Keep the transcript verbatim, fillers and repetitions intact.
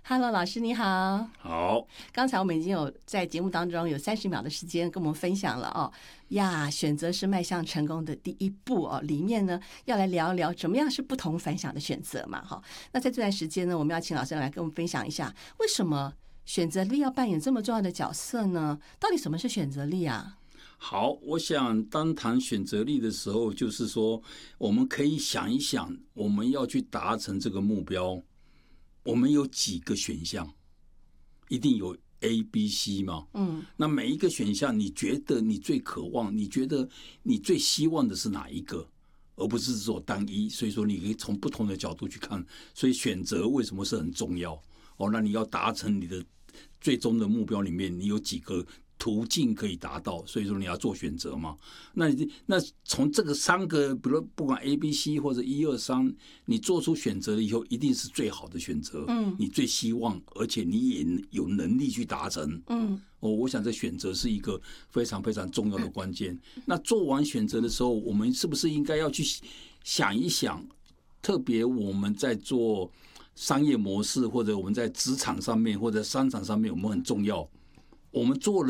Hello， 老师你好。 好， 刚才我们已经有在节目当中有三十秒的时间跟我们分享了哦呀，选择是迈向成功的第一步哦。里面呢要来聊一聊怎么样是不同凡响的选择嘛哈。那在这段时间呢，我们要请老师来跟我们分享一下，为什么选择力要扮演这么重要的角色呢？到底什么是选择力啊？ 好，我想当谈选择力的时候，就是说我们可以想一想，我们要去达成这个目标，我们有几个选项，一定有 A、B、C 嘛。嗯，那每一个选项，你觉得你最渴望，你觉得你最希望的是哪一个，而不是只有单一。所以说，你可以从不同的角度去看。所以选择为什么是很重要？哦，那你要达成你的最终的目标里面，你有几个途径可以达到，所以说你要做选择嘛。那那从这个三个，比如不管 A、B、C 或者一二三，你做出选择了以后，一定是最好的选择。嗯，你最希望，而且你也有能力去达成。嗯，哦，我想这选择是一个非常非常重要的关键。那做完选择的时候，我们是不是应该要去想一想？特别我们在做商业模式，或者我们在职场上面，或者商场上面，我们很重要。我们做了